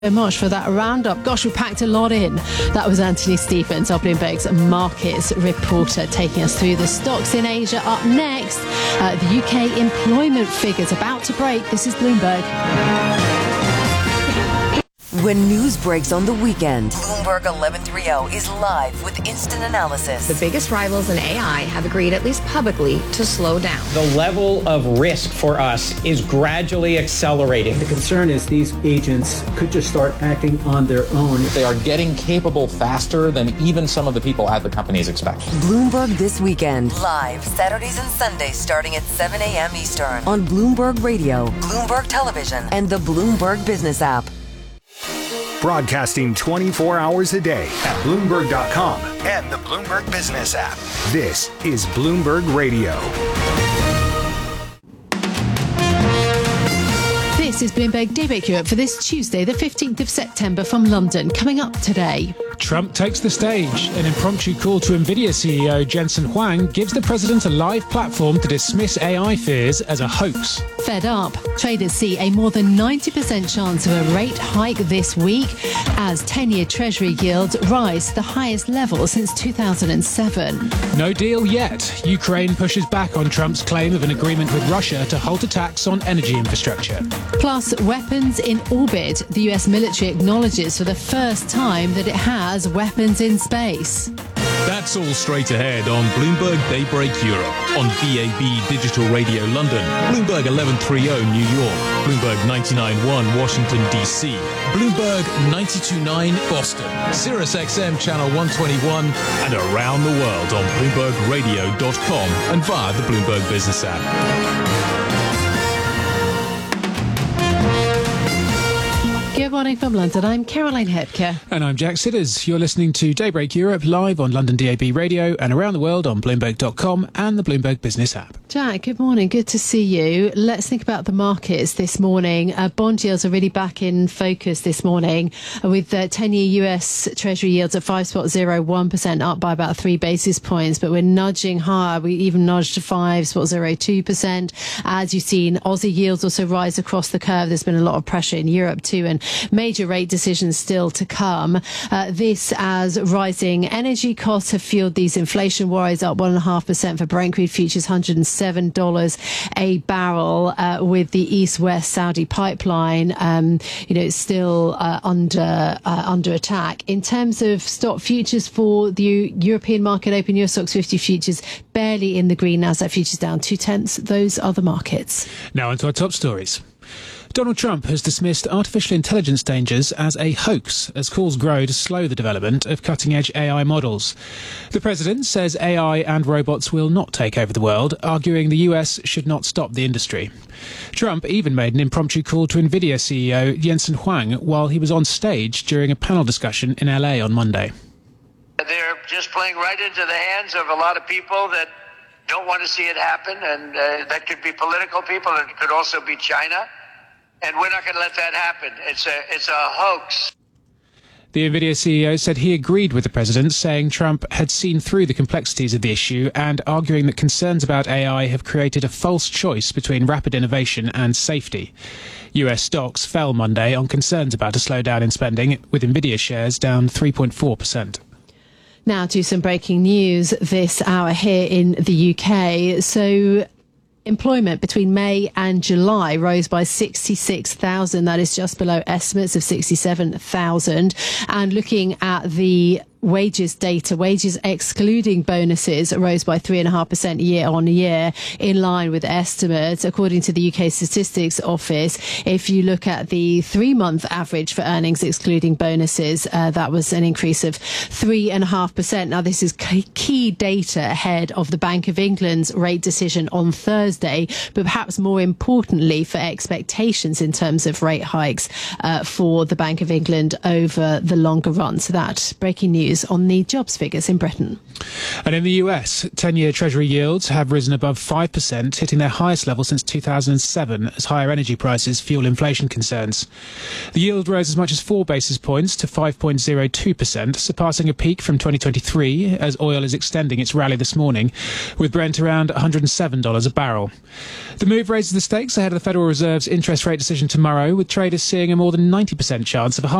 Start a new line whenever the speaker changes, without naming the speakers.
So much for that roundup. Gosh, we packed a lot in. That was Anthony Stephens, our Bloomberg's markets reporter, taking us through the stocks in Asia. Up next, the UK employment figures about to break. This is Bloomberg.
When news breaks on the weekend, Bloomberg 1130 is live with instant analysis.
The biggest rivals in AI have agreed, at least publicly, to slow down.
The level of risk for us is gradually accelerating.
The concern is these agents could just start acting on their own.
They are getting capable faster than even some of the people at the companies expect.
Bloomberg This Weekend, live Saturdays and Sundays starting at 7 a.m. Eastern on Bloomberg Radio, Bloomberg Television, and the Bloomberg Business app.
Broadcasting 24 hours a day at Bloomberg.com and the Bloomberg Business app. This is Bloomberg Radio.
This is Bloomberg Daybreak Europe for this Tuesday, the 15th of September from London. Coming up today.
Trump takes the stage. An impromptu call to Nvidia CEO Jensen Huang gives the president a live platform to dismiss AI fears as a hoax.
Fed up. Traders see a more than 90% chance of a rate hike this week as 10-year Treasury yields rise to the highest level since 2007.
No deal yet. Ukraine pushes back on Trump's claim of an agreement with Russia to halt attacks on energy infrastructure.
Plus, weapons in orbit. The US military acknowledges for the first time that it has weapons in space.
That's all straight ahead on Bloomberg Daybreak Europe, on DAB Digital Radio London, Bloomberg 1130 New York, Bloomberg 99.1 Washington, D.C., Bloomberg 92.9 Boston, Sirius XM Channel 121, and around the world on BloombergRadio.com and via the Bloomberg Business app.
Good morning from London. I'm Caroline Hepker.
And I'm Jack Sidders. You're listening to Daybreak Europe live on London DAB Radio and around the world on Bloomberg.com and the Bloomberg Business app.
Jack, good morning. Good to see you. Let's think about the markets this morning. Bond yields are really back in focus this morning with 10-year US Treasury yields at 5.01%, up by about 3 basis points, but we're nudging higher. We even nudged to 5.02%. As you've seen, Aussie yields also rise across the curve. There's been a lot of pressure in Europe too, and major rate decisions still to come. This as rising energy costs have fueled these inflation worries, up 1.5% for Brent crude futures, $107 a barrel, with the East-West Saudi pipeline, still under attack. In terms of stock futures for the European market open, Euro Stoxx 50 futures barely in the green. Nasdaq futures down 0.2. Those are the markets.
Now onto our top stories. Donald Trump has dismissed artificial intelligence dangers as a hoax as calls grow to slow the development of cutting-edge AI models. The president says AI and robots will not take over the world, arguing the US should not stop the industry. Trump even made an impromptu call to Nvidia CEO Jensen Huang while he was on stage during a panel discussion in LA on Monday.
They're just playing right into the hands of a lot of people that don't want to see it happen, and that could be political people, and it could also be China. And we're not going to let that happen. It's a hoax.
The Nvidia CEO said he agreed with the president, saying Trump had seen through the complexities of the issue and arguing that concerns about AI have created a false choice between rapid innovation and safety. US stocks fell Monday on concerns about a slowdown in spending, with Nvidia shares down 3.4%.
Now to some breaking news this hour here in the UK. So employment between May and July rose by 66,000. That is just below estimates of 67,000. And looking at the wages data, wages excluding bonuses rose by 3.5% year on year, in line with estimates. According to the UK Statistics Office, if you look at the 3-month average for earnings excluding bonuses, that was an increase of 3.5%. Now, this is key data ahead of the Bank of England's rate decision on Thursday, but perhaps more importantly for expectations in terms of rate hikes for the Bank of England over the longer run. So that breaking news news on the jobs figures in Britain.
And in the US, 10-year Treasury yields have risen above 5%, hitting their highest level since 2007 as higher energy prices fuel inflation concerns. The yield rose as much as 4 basis points to 5.02%, surpassing a peak from 2023 as oil is extending its rally this morning, with Brent around $107 a barrel. The move raises the stakes ahead of the Federal Reserve's interest rate decision tomorrow, with traders seeing a more than 90% chance of a